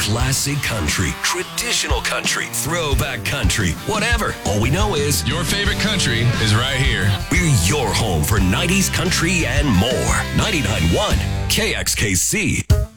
Classic country, traditional country, throwback country, whatever. All we know is your favorite country is right here. We're your home for 90s country and more. 99.1 KXKC.